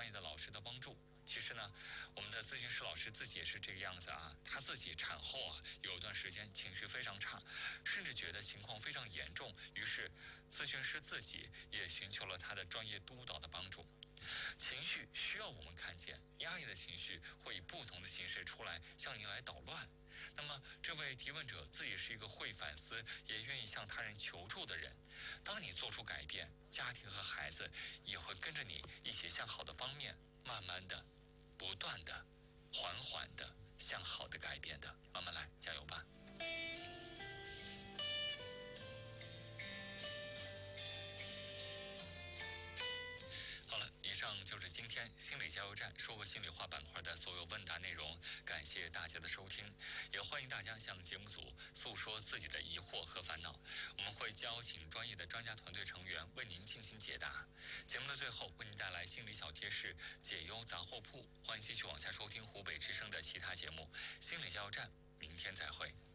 专业的老师的帮助。其实呢，我们的咨询师老师自己也是这个样子啊，他自己产后有一段时间情绪非常差，甚至觉得情况非常严重，于是咨询师自己也寻求了他的专业督导的帮助。情绪需要我们看见，压抑的情绪会以不同的形式出来，向您来捣乱。那么这位提问者自己是一个会反思也愿意向他人求助的人，当你做出改变，家庭和孩子也会跟着你一起向好的方面慢慢的不断的缓缓的向好的改变的。慢慢来，加油吧。好了，以上就是今天心理加油站说个心里话板块的所有问答内容，感谢大家的收听，也欢迎大家向节目组诉说自己的疑惑和烦恼，我们会邀请专业的专家团队成员为您进行解答。节目的最后为您带来心理小贴士解忧杂货铺，欢迎继续往下收听湖北之声的其他节目，心理加油站，明天再会。